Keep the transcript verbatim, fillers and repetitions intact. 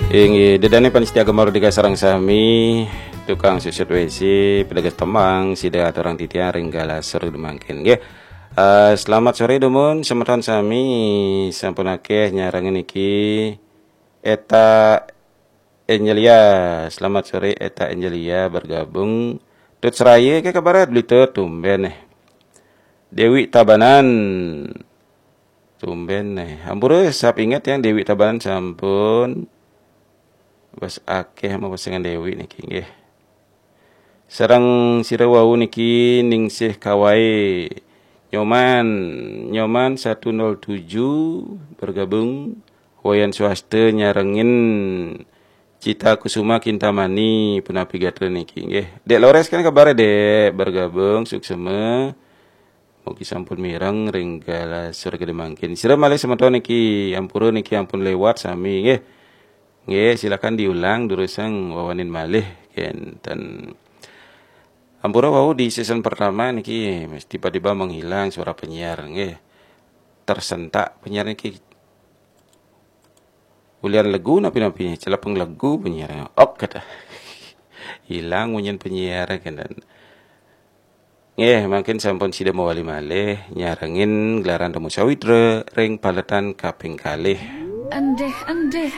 Ingi dedane panitia gemar di sarang sami tukang susut W C pedagang temang sida orang titian ringgala seru demangkin nggih. Uh, selamat sore dumun semeton sami sampun akeh nyarang niki Eta Angelia. Selamat sore Eta Angelia bergabung. Tut seraya ke kabaret beli tut tumben eh. Dewi Tabanan tumben eh. Hampura sap ingat yang Dewi Tabanan sampun bas akeh sama pasangan Dewi niki nggih. Sareng sirawau niki ningsih kawai Nyoman Nyoman seratus tujuh bergabung. Wayan swasta nyarengin Cita Kusuma Kintamani punapi gatra niki nggih. Dek Lores kan kabar Dek bergabung suksema. Mugi sampun mireng ringgala surga demangkin. Sira malih semeton niki ampura niki ampun lewat sami nggih. Nggih, silakan diulang durusang wawanin malih kenten. Ampura wau di season pertama niki mesti tiba-tiba menghilang suara penyiar nggih. Tersentak penyiar niki. Ulian lagu napi-napi celapeng lagu penyiar. Ok kata. Hilang munyen penyiar kenten. Nggih, mungkin sampun sida mawali malih nyarengin gelaran temu sawitra ring paletan kaping kalih. Andeh andeh